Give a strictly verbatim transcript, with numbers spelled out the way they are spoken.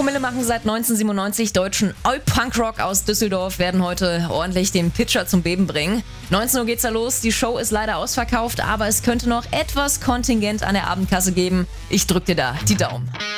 Promille machen seit neunzehnhundertsiebenundneunzig deutschen Oi-Punkrock aus Düsseldorf werden heute ordentlich den Pitcher zum Beben bringen. neunzehn Uhr geht's da los, die Show ist leider ausverkauft, aber es könnte noch etwas Kontingent an der Abendkasse geben. Ich drück dir da die Daumen.